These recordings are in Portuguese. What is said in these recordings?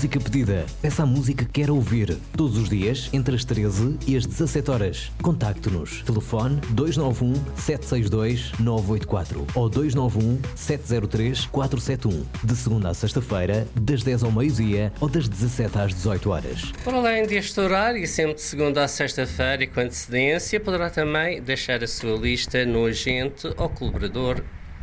música pedida. Peça a música que quer ouvir. Todos os dias, entre as 13 e as 17 horas. Contacte-nos. Telefone 291 762 984 ou 291 703 471. De segunda à sexta-feira, das 10 ao meio-dia ou das 17 às 18 horas. Por além deste horário, e sempre de segunda à sexta-feira e com antecedência, poderá também deixar a sua lista no agente ou colaborador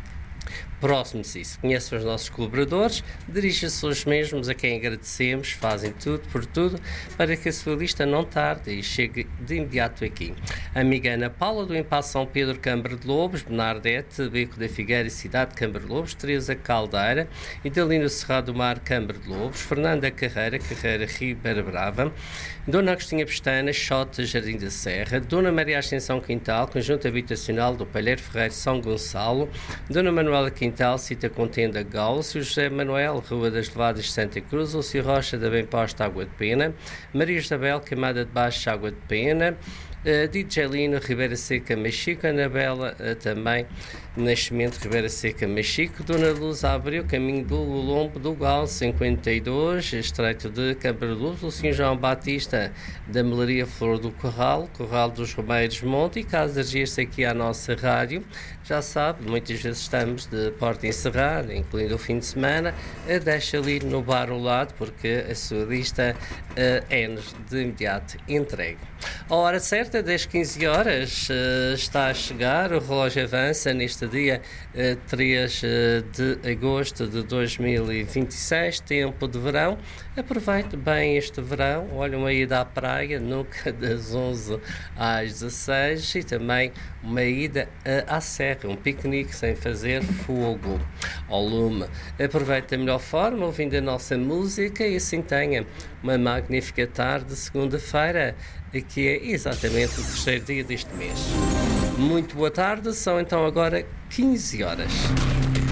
próximo de si. Se conhece os nossos colaboradores, dirija-se aos mesmos, a quem agradecemos, fazem tudo por tudo, para que a sua lista não tarde e chegue de imediato aqui. A amiga Ana Paula, do Impasse São Pedro, Câmara de Lobos, Bernardete, Beco da Figueira e Cidade, Câmara de Lobos, Teresa Caldeira, Italino Cerrado do Mar, Câmara de Lobos, Fernanda Carreira, Ribeira Brava, Dona Agostinha Pestana, Xota, Jardim da Serra, Dona Maria Ascensão Quintal, Conjunto Habitacional do Palheiro Ferreiro, São Gonçalo, Dona Manuela Quintal, Cita Contenda, Gáucio, José Manuel, Rua das Levadas, Santa Cruz, Lúcio Rocha, da Bem Posta, Água de Pena, Maria Isabel, Queimada de Baixo, Água de Pena, Digelino, Ribeira Seca, Machico, Anabela, também Nascimento, Ribeira Seca, Machico, Dona Luz Abreu, Caminho do Lombo do Gal, 52, Estreito de Câmara de Luz, o Sr. João Batista, da Melaria Flor do Corral, Corral dos Romeiros Monte, e caso dirigir-se aqui à nossa rádio, já sabe, muitas vezes estamos de porta encerrada, incluindo o fim de semana, deixa ali no bar ao lado, porque a sua lista é-nos de imediato entregue. A hora certa, das 15 horas, está a chegar, o relógio avança neste dia 3 de agosto de 2026, tempo de verão. Aproveite bem este verão, olha, uma ida à praia, nunca das 11 às 16, e também uma ida à serra, um piquenique sem fazer fogo ao lume. Aproveite da melhor forma, ouvindo a nossa música, e assim tenha uma magnífica tarde de segunda-feira, que é exatamente o terceiro dia deste mês. Muito boa tarde, são então agora 15 horas.